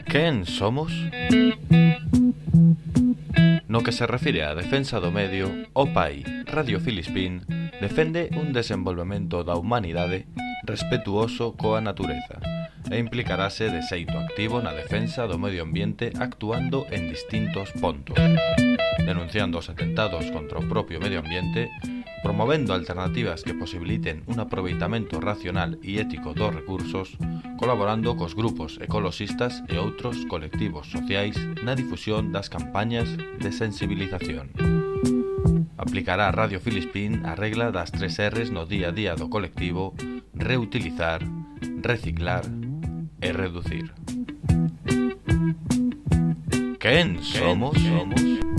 Quen somos? No que se refire á defensa do medio, o PAI Radio Filispín defende un desenvolvemento da humanidade respetuoso coa natureza e implicarase de xeito activo na defensa do medio ambiente actuando en distintos puntos, denunciando os atentados contra o propio medio ambiente, promovendo alternativas que posibiliten un aproveitamento racional e ético dos recursos, colaborando cos grupos ecoloxistas e outros colectivos sociais na difusión das campañas de sensibilización. Aplicará Radio Filispín a regla das 3 R's no día a día do colectivo: reutilizar, reciclar e reducir. Quen somos?